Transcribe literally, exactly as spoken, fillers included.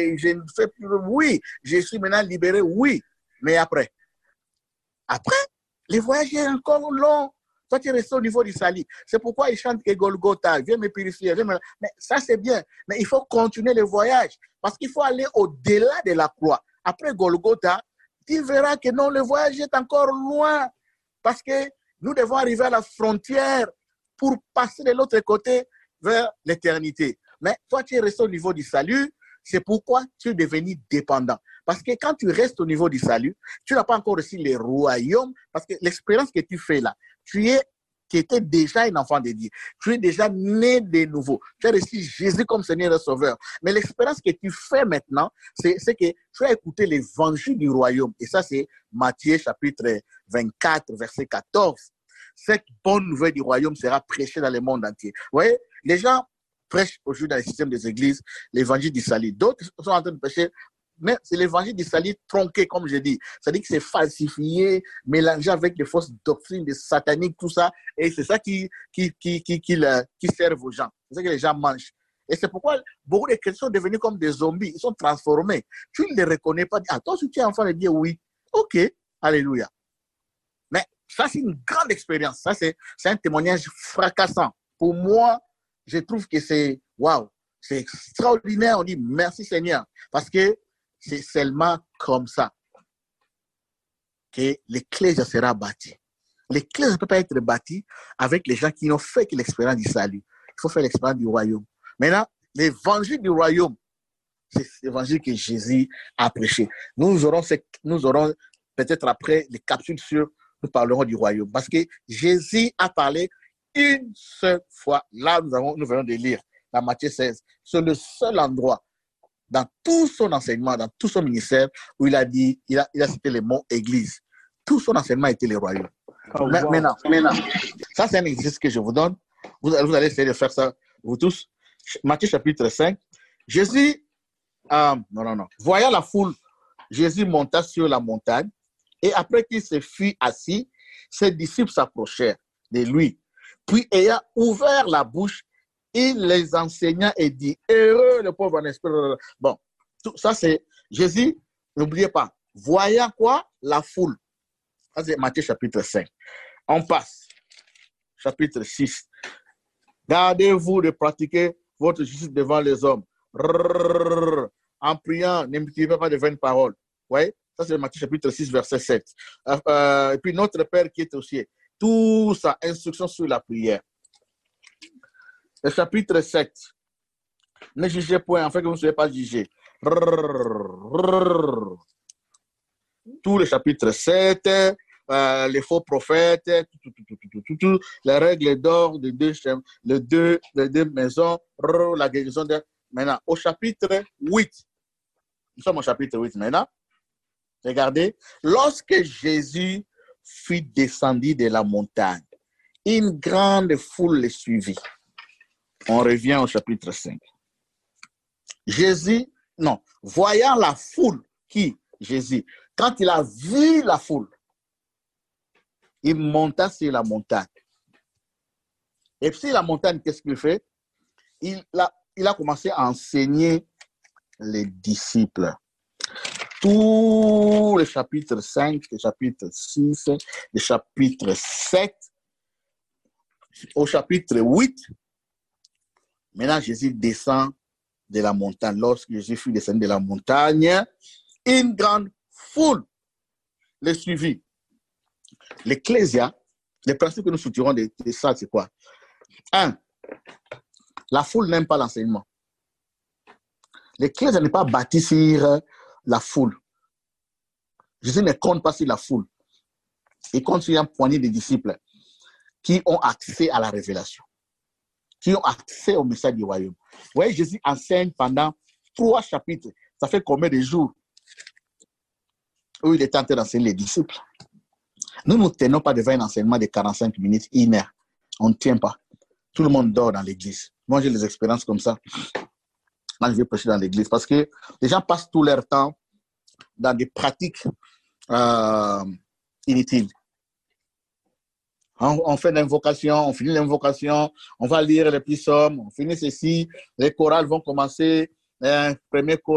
et je ne fais plus, oui, je suis maintenant libéré, oui, mais après, après, le voyage est encore long. Toi, tu es resté au niveau du salut. C'est pourquoi ils chantent que Golgotha, viens me purifier. Viens me... Mais ça, c'est bien. Mais il faut continuer le voyage parce qu'il faut aller au-delà de la croix. Après Golgotha, tu verras que non, le voyage est encore loin parce que nous devons arriver à la frontière pour passer de l'autre côté vers l'éternité. Mais toi, tu es resté au niveau du salut. C'est pourquoi tu es devenu dépendant. Parce que quand tu restes au niveau du salut, tu n'as pas encore reçu les royaumes, parce que l'expérience que tu fais là, tu es, tu étais déjà un enfant de Dieu. Tu es déjà né de nouveau. Tu as reçu Jésus comme Seigneur et Sauveur. Mais l'expérience que tu fais maintenant, c'est, c'est que tu as écouté l'évangile du royaume. Et ça, c'est Matthieu chapitre vingt-quatre, verset quatorze. Cette bonne nouvelle du royaume sera prêchée dans le monde entier. Vous voyez, les gens prêchent aujourd'hui dans le système des églises l'évangile du salut. D'autres sont en train de prêcher, mais c'est l'évangile du salut tronqué, comme je dis. C'est-à-dire que c'est falsifié, mélangé avec des fausses doctrines, des sataniques, tout ça. Et c'est ça qui, qui, qui, qui, qui, qui, qui servent aux gens. C'est ça que les gens mangent. Et c'est pourquoi beaucoup de chrétiens sont devenus comme des zombies. Ils sont transformés. Tu ne les reconnais pas. Ah, toi, si tu es enfant de Dieu, oui. OK. Alléluia. Mais ça, c'est une grande expérience. Ça, c'est, c'est un témoignage fracassant. Pour moi, je trouve que c'est, waouh, c'est extraordinaire. On dit merci Seigneur. Parce que c'est seulement comme ça que l'Ecclésia sera bâtie. L'Ecclésia ne peut pas être bâtie avec les gens qui n'ont fait que l'expérience du salut. Il faut faire l'expérience du royaume. Maintenant, l'évangile du royaume, c'est l'évangile que Jésus a prêché. Nous aurons, nous aurons peut-être après les capsules sur, nous parlerons du royaume. Parce que Jésus a parlé une seule fois. Là, nous, avons, nous venons de lire dans Matthieu seize. C'est le seul endroit dans tout son enseignement, dans tout son ministère, où il a dit, il a, il a cité les mots église. Tout son enseignement était le royaume. Oh, wow. Maintenant, maintenant, ça c'est un exercice que je vous donne. Vous, vous allez essayer de faire ça, vous tous. Matthieu chapitre cinq. Jésus, euh, non, non, non. Voyant la foule, Jésus monta sur la montagne et après qu'il se fut assis, ses disciples s'approchèrent de lui. Puis, ayant ouvert la bouche, il les enseigna et dit, heureux le pauvre en esprit. Bon, tout ça c'est Jésus, n'oubliez pas, voyant quoi? La foule. Ça c'est Matthieu chapitre cinq. On passe. Chapitre six. Gardez-vous de pratiquer votre justice devant les hommes. Rrrr, en priant, ne multipliez pas de vaines paroles. Ouais? Ça c'est Matthieu chapitre six, verset sept. Euh, euh, et puis notre Père qui est aux cieux. Tout ça, instruction sur la prière. Le chapitre sept. Ne jugez point, afin que vous ne soyez pas jugés. Tout le chapitre sept, euh, les faux prophètes, tout, tout, tout, tout, tout, tout, les règles d'or de deux, les deux, les deux maisons, la guérison de... Maintenant, au chapitre huit, nous sommes au chapitre huit maintenant. Regardez, lorsque Jésus fut descendu de la montagne, une grande foule le suivit. On revient au chapitre cinq. Jésus, non, voyant la foule, qui? Jésus, quand il a vu la foule, il monta sur la montagne. Et sur la montagne, qu'est-ce qu'il fait? Il a, il a commencé à enseigner les disciples. Tout le chapitre cinq, le chapitre six, le chapitre sept, au chapitre huit, maintenant Jésus descend de la montagne. Lorsque Jésus fut descendu de la montagne, une grande foule le suivit. L'Ecclésia, les principes que nous soutirons de, de ça, c'est quoi? Un, la foule n'aime pas l'enseignement. L'Ecclésia n'est pas bâtie sur la foule. Jésus ne compte pas sur la foule. Il compte sur un poignée de disciples qui ont accès à la révélation, qui ont accès au message du royaume. Vous voyez, Jésus enseigne pendant trois chapitres. Ça fait combien de jours où il est en train d'enseigner les disciples? Nous ne tenons pas devant un enseignement de quarante-cinq minutes, une heure. On ne tient pas. Tout le monde dort dans l'église. Moi, j'ai des expériences comme ça. Quand je vais prêcher dans l'église, parce que les gens passent tout leur temps dans des pratiques euh, inutiles. On, on fait l'invocation, on finit l'invocation, on va lire les petits psaumes, on finit ceci, les chorales vont commencer, un premier chorale.